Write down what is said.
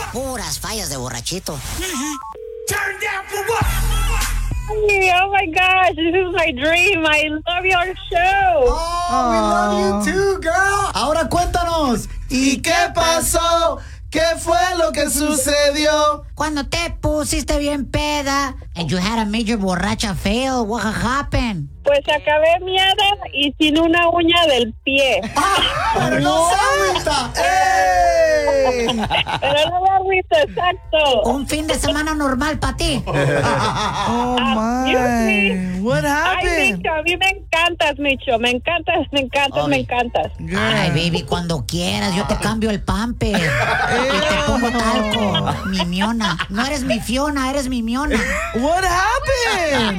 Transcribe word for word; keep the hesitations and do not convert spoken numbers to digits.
Puras fallas de borrachito. Turn down for what? Oh my gosh, this is my dream. I love your show. Oh, we love you too, girl. Ahora cuéntanos, ¿y qué pasó? ¿Qué fue lo que sucedió? Cuando te pusiste bien peda and you had a major borracha fail, what happened? Pues acabé miada y sin una uña del pie. ¡Ah! ¡Pero no se agüita! ¡Ey! Pero no me agüito, exacto. Un fin de semana normal para ti. Oh, Excuse me. my. What Ay, happened? Micho, a mí me encantas, Micho. Me encantas, me encantas, me encantas. Ay, baby, cuando quieras, yo te cambio el pamper. Y te pongo talco. Mi Miona. No eres mi Fiona, eres mi Miona. What happened?